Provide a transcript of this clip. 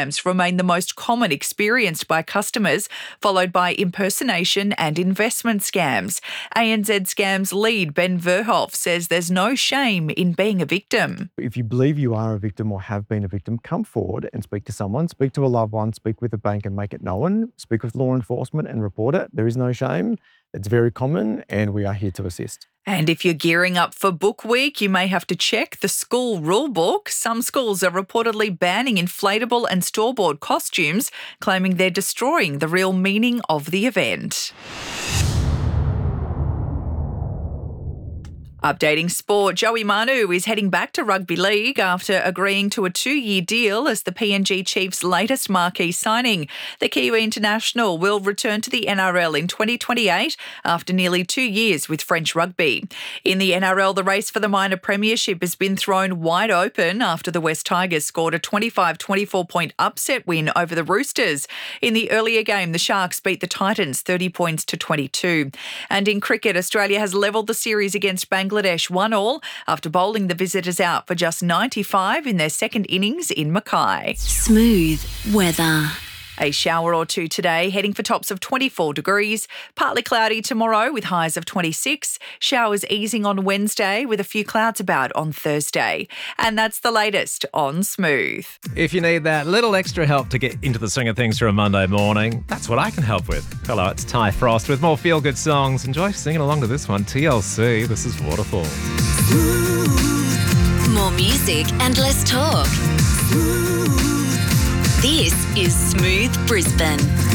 scams remain the most common experienced by customers, followed by impersonation and investment scams. ANZ Scams lead Ben Verhoff says there's no shame in being a victim. If you believe you are a victim or have been a victim, come forward and speak to someone, speak to a loved one, speak with a bank and make it known, speak with law enforcement and report it. There is no shame. It's very common and we are here to assist. And if you're gearing up for Book Week, you may have to check the school rulebook. Some schools are reportedly banning inflatable and store-bought costumes, claiming they're destroying the real meaning of the event. Updating sport, Joey Manu is heading back to rugby league after agreeing to a 2-year deal as the PNG Chiefs' latest marquee signing. The Kiwi international will return to the NRL in 2028 after nearly 2 years with French rugby. In the NRL, the race for the minor premiership has been thrown wide open after the West Tigers scored a 25-24 point upset win over the Roosters. In the earlier game, the Sharks beat the Titans 30 points to 22. And in cricket, Australia has levelled the series against Bangladesh 1-1 after bowling the visitors out for just 95 in their second innings in Mackay. Smooth weather. A shower or two today, heading for tops of 24 degrees. Partly cloudy tomorrow with highs of 26. Showers easing on Wednesday with a few clouds about on Thursday. And that's the latest on Smooth. If you need that little extra help to get into the swing of things for a Monday morning, that's what I can help with. Hello, it's Ty Frost with more feel-good songs. Enjoy singing along to this one. TLC, this is Waterfall. More music and less talk. This is Smooth Brisbane.